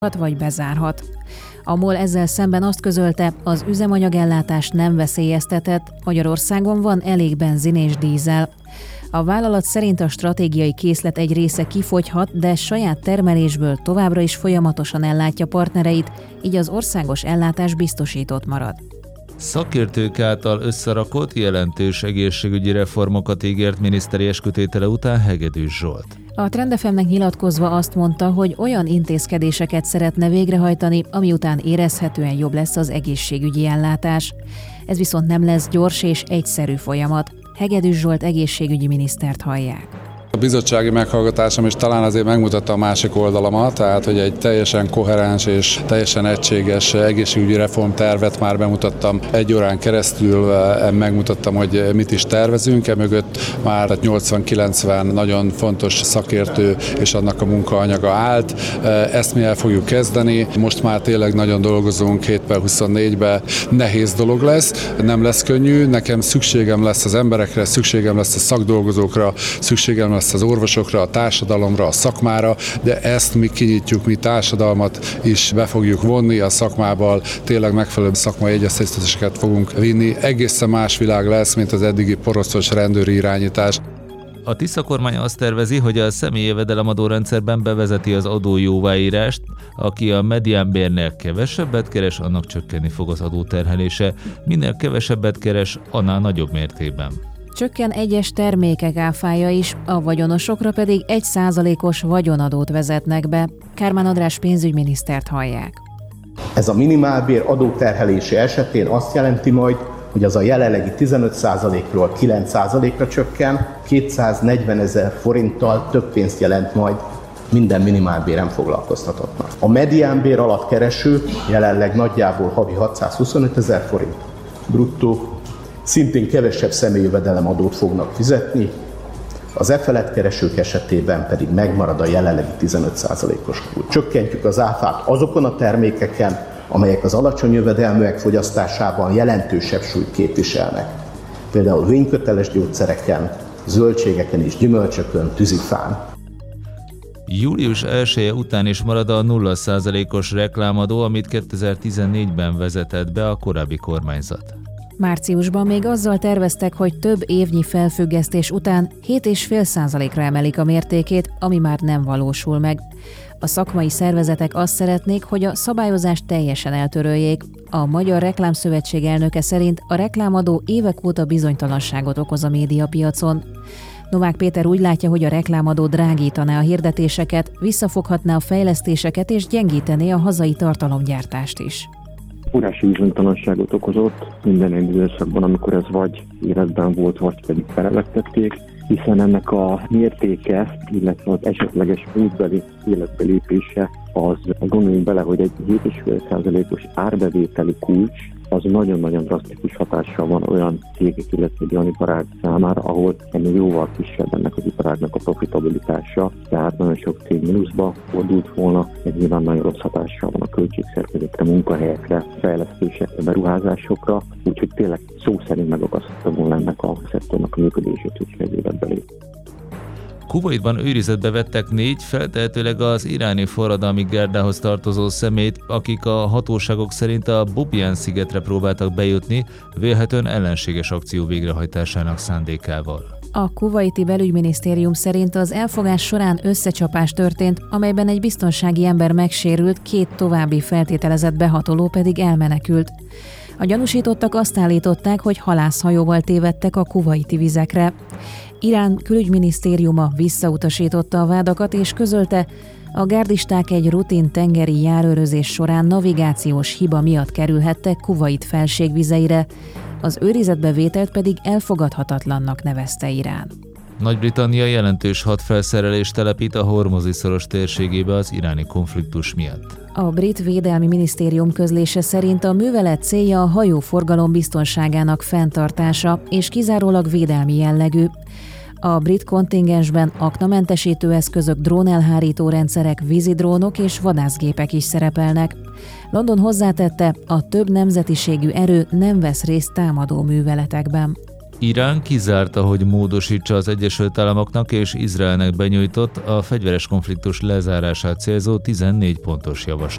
vagy bezárhat. A MOL ezzel szemben azt közölte, az üzemanyagellátás nem veszélyeztetett, Magyarországon van elég benzin és dízel. A vállalat szerint a stratégiai készlet egy része kifogyhat, de saját termelésből továbbra is folyamatosan ellátja partnereit, így az országos ellátás biztosított marad. Szakértők által összerakott jelentős egészségügyi reformokat ígért miniszteri eskütétele után Hegedűs Zsolt. A Trend FM-nek nyilatkozva azt mondta, hogy olyan intézkedéseket szeretne végrehajtani, ami után érezhetően jobb lesz az egészségügyi ellátás. Ez viszont nem lesz gyors és egyszerű folyamat. Hegedűs Zsolt egészségügyi minisztert hallják. A bizottsági meghallgatásom is talán azért megmutatta a másik oldalamat, tehát hogy egy teljesen koherens és teljesen egységes egészségügyi reformtervet már bemutattam 1 órán keresztül, megmutattam, hogy mit is tervezünk, emögött már 80-90 nagyon fontos szakértő és annak a munkaanyaga állt. Ezt mi el fogjuk kezdeni, most már tényleg nagyon dolgozunk 7/24-ben, nehéz dolog lesz, nem lesz könnyű, nekem szükségem lesz az emberekre, szükségem lesz a szakdolgozókra, szükségem lesz az orvosokra, a társadalomra, a szakmára, de ezt mi kinyitjuk, mi társadalmat is be fogjuk vonni a szakmával, tényleg megfelelő szakmai egyeztetéseket fogunk vinni. Egészen más világ lesz, mint az eddigi poroszos rendőri irányítás. A Tisza kormány azt tervezi, hogy a személyi jövedelemadó rendszerben bevezeti az adójóváírást, aki a mediánbérnél kevesebbet keres, annak csökkenni fog az adóterhelése, minél kevesebbet keres, annál nagyobb mértékben. Csökken egyes termékek áfája is, a vagyonosokra pedig 1%-os vagyonadót vezetnek be. Kármán András pénzügyminisztert hallják. Ez a minimálbér adóterhelése esetén azt jelenti majd, hogy az a jelenlegi 15%-ról 9%-ra csökken, 240 000 forinttal több pénzt jelent majd minden minimálbéren foglalkoztatottnak. A mediánbér alatt kereső jelenleg nagyjából havi 625 000 forint bruttó, szintén kevesebb személyjövedelemadót fognak fizetni, az e felett keresők esetében pedig megmarad a jelenlegi 15%-os kulcs. Csökkentjük az áfát azokon a termékeken, amelyek az alacsony jövedelműek fogyasztásában jelentősebb súlyt képviselnek. Például vényköteles gyógyszereken, zöldségeken és gyümölcsökön, tűzifán. Július 1-e után is marad a 0%-os reklámadó, amit 2014-ben vezetett be a korábbi kormányzat. Márciusban még azzal terveztek, hogy több évnyi felfüggesztés után 7,5%-ra emelik a mértékét, ami már nem valósul meg. A szakmai szervezetek azt szeretnék, hogy a szabályozást teljesen eltöröljék. A Magyar Reklámszövetség elnöke szerint a reklámadó évek óta bizonytalanságot okoz a médiapiacon. Novák Péter úgy látja, hogy a reklámadó drágítaná a hirdetéseket, visszafoghatná a fejlesztéseket és gyengítené a hazai tartalomgyártást is. Óriási bizonytalanságot okozott minden egy időszakban, amikor ez vagy életben volt, vagy pedig felvettették, hiszen ennek a mértéke, illetve az esetleges múltbeli életbelépése, az gondoljunk bele, hogy egy 7,5%-os árbevételi kulcs, az nagyon-nagyon drasztikus hatással van olyan cégek, illetve olyan iparág számára, ahol ennél jóval kisebb ennek az iparágnak a profitabilitása, tehát nagyon sok cég mínuszba fordult volna, ez nyilván nagyon rossz hatással van a költségszerkezetre, munkahelyekre, fejlesztésekre, beruházásokra, úgyhogy tényleg szó szerint megakasztotta volna ennek a szektornak a működését, hogy ez életbe lép. Kuwaitban őrizetbe vettek 4 feltehetőleg az iráni forradalmi gárdához tartozó személyt, akik a hatóságok szerint a Bobyan-szigetre próbáltak bejutni, vélhetően ellenséges akció végrehajtásának szándékával. A kuwaiti belügyminisztérium szerint az elfogás során összecsapás történt, amelyben egy biztonsági ember megsérült, 2 további feltételezett behatoló pedig elmenekült. A gyanúsítottak azt állították, hogy halászhajóval tévedtek a kuwaiti vizekre. Irán külügyminisztériuma visszautasította a vádakat és közölte, a gárdisták egy rutin tengeri járőrözés során navigációs hiba miatt kerülhettek Kuvait felségvizeire, az őrizetbevételt pedig elfogadhatatlannak nevezte Irán. Nagy-Britannia jelentős hadfelszerelést telepít a Hormuzi-szoros térségébe az iráni konfliktus miatt. A brit védelmi minisztérium közlése szerint a művelet célja a hajóforgalom biztonságának fenntartása és kizárólag védelmi jellegű. A brit kontingensben aknamentesítő eszközök, drónelhárító rendszerek, vízidrónok és vadászgépek is szerepelnek. London hozzátette, a több nemzetiségű erő nem vesz részt támadó műveletekben. Irán kizárta, hogy módosítsa az Egyesült Államoknak és Izraelnek benyújtott a fegyveres konfliktus lezárását célzó 14 pontos javaslatot.